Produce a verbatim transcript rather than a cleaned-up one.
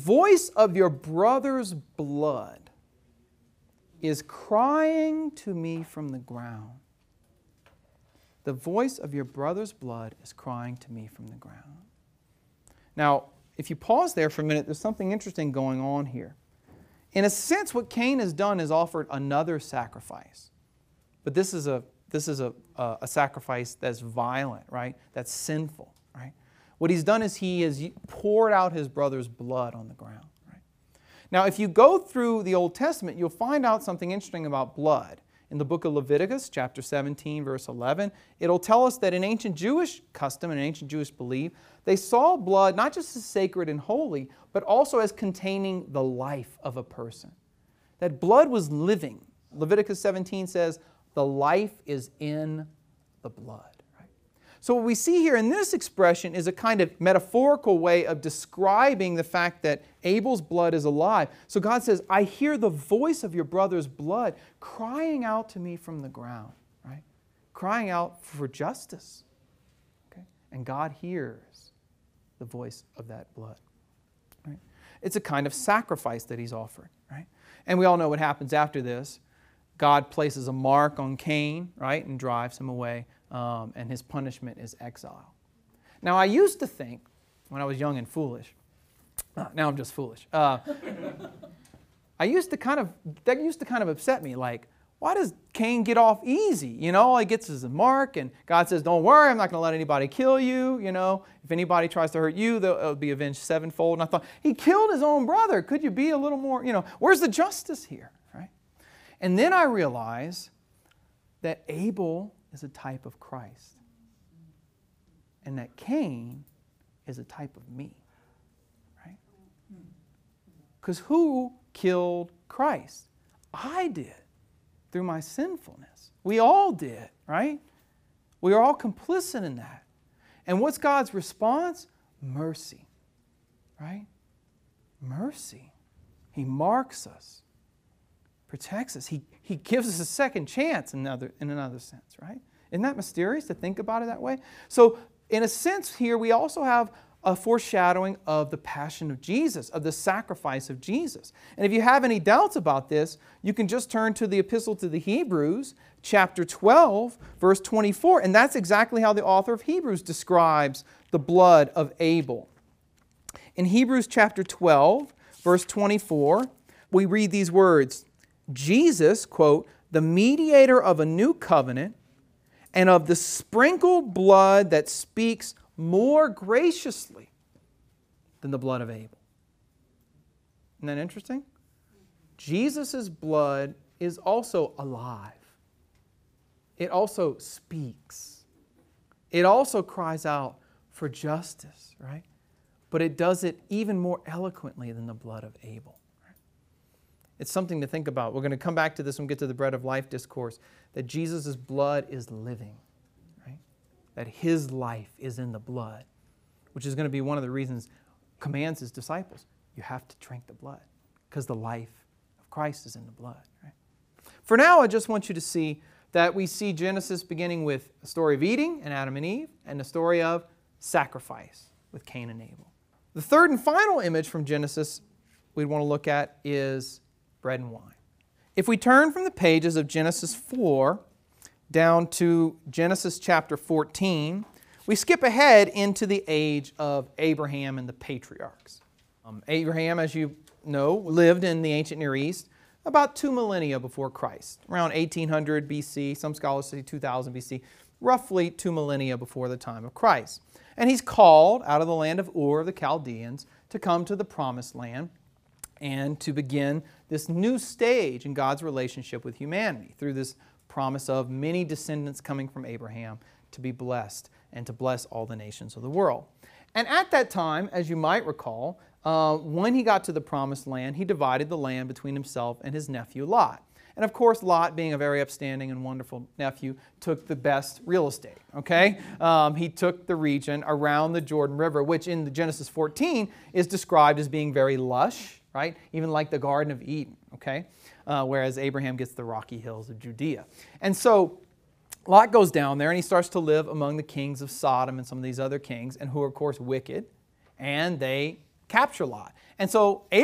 voice of your brother's blood is crying to me from the ground. The voice of your brother's blood is crying to me from the ground. Now, if you pause there for a minute, there's something interesting going on here. In a sense, what Cain has done is offered another sacrifice. But this is a, this is a, a, a sacrifice that's violent, right? That's sinful, right? What he's done is he has poured out his brother's blood on the ground, right? Now, if you go through the Old Testament, you'll find out something interesting about blood. In the book of Leviticus, chapter seventeen, verse eleven, it'll tell us that in ancient Jewish custom and ancient Jewish belief, they saw blood not just as sacred and holy, but also as containing the life of a person. That blood was living. Leviticus seventeen says, the life is in the blood. Right? So what we see here in this expression is a kind of metaphorical way of describing the fact that Abel's blood is alive. So God says, I hear the voice of your brother's blood crying out to me from the ground, right? Crying out for justice. Okay? And God hears the voice of that blood. Right? It's a kind of sacrifice that he's offering, right? And we all know what happens after this. God places a mark on Cain, right, and drives him away, um, and his punishment is exile. Now, I used to think, when I was young and foolish, uh, now I'm just foolish, uh, I used to kind of, that used to kind of upset me, like, why does Cain get off easy? You know, all he gets is a mark, and God says, don't worry, I'm not going to let anybody kill you. You know, if anybody tries to hurt you, they'll be avenged sevenfold. And I thought, he killed his own brother. Could you be a little more, you know, where's the justice here, right? And then I realized that Abel is a type of Christ, and that Cain is a type of me, right? Because who killed Christ? I did. Through my sinfulness. We all did, right? We are all complicit in that. And what's God's response? Mercy, right? Mercy. He marks us, protects us. He, he gives us a second chance in another, in another sense, right? Isn't that mysterious to think about it that way? So in a sense here, we also have a foreshadowing of the passion of Jesus, of the sacrifice of Jesus. And if you have any doubts about this, you can just turn to the Epistle to the Hebrews, chapter twelve, verse twenty-four, and that's exactly how the author of Hebrews describes the blood of Abel. In Hebrews chapter twelve, verse twenty-four, we read these words, Jesus, quote, the mediator of a new covenant and of the sprinkled blood that speaks more graciously than the blood of Abel. Isn't that interesting? Jesus' blood is also alive. It also speaks. It also cries out for justice, right? But it does it even more eloquently than the blood of Abel. Right? It's something to think about. We're going to come back to this when we get to the bread of life discourse, that Jesus' blood is living. That His life is in the blood, which is going to be one of the reasons commands His disciples, you have to drink the blood, because the life of Christ is in the blood. Right? For now, I just want you to see that we see Genesis beginning with a story of eating and Adam and Eve, and a story of sacrifice with Cain and Abel. The third and final image from Genesis we'd want to look at is bread and wine. If we turn from the pages of Genesis four, down to Genesis chapter fourteen, we skip ahead into the age of Abraham and the patriarchs. Um, Abraham, as you know, lived in the ancient Near East about two millennia before Christ, around eighteen hundred B C, some scholars say two thousand B C, roughly two millennia before the time of Christ. And he's called out of the land of Ur of the Chaldeans to come to the Promised Land and to begin this new stage in God's relationship with humanity through this promise of many descendants coming from Abraham to be blessed and to bless all the nations of the world. And at that time, as you might recall, uh, when he got to the Promised Land, he divided the land between himself and his nephew Lot. And of course, Lot, being a very upstanding and wonderful nephew, took the best real estate, okay? Um, he took the region around the Jordan River, which in the Genesis fourteen is described as being very lush, right? Even like the Garden of Eden, okay? Uh, whereas Abraham gets the rocky hills of Judea. And so Lot goes down there and he starts to live among the kings of Sodom and some of these other kings, and who are of course wicked, and they capture Lot. And so